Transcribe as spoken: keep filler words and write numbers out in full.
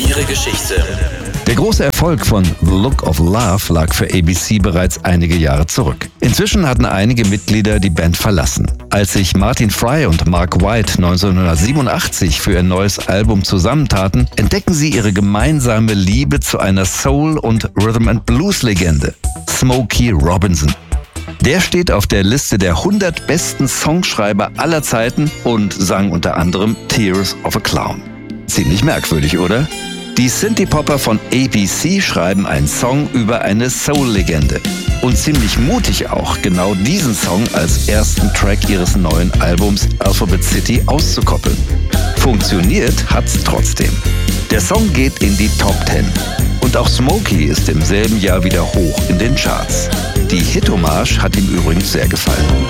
Ihre Geschichte. Der große Erfolg von The Look of Love lag für A B C bereits einige Jahre zurück. Inzwischen hatten einige Mitglieder die Band verlassen. Als sich Martin Fry und Mark White neunzehnhundertsiebenundachtzig für ihr neues Album zusammentaten, entdecken sie ihre gemeinsame Liebe zu einer Soul- und Rhythm-and-Blues-Legende, Smokey Robinson. Der steht auf der Liste der hundert besten Songschreiber aller Zeiten und sang unter anderem Tears of a Clown. Ziemlich merkwürdig, oder? Die Synthie-Popper von A B C schreiben einen Song über eine Soul-Legende. Und ziemlich mutig auch, genau diesen Song als ersten Track ihres neuen Albums Alphabet City auszukoppeln. Funktioniert hat's trotzdem. Der Song geht in die Top Ten. Und auch Smokey ist im selben Jahr wieder hoch in den Charts. Die Hit-Hommage hat ihm übrigens sehr gefallen.